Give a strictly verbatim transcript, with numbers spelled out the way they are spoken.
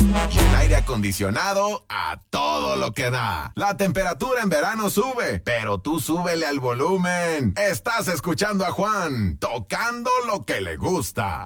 Y el aire acondicionado a todo lo que da. La temperatura en verano sube, pero tú súbele al volumen. Estás escuchando a Juan, tocando lo que le gusta.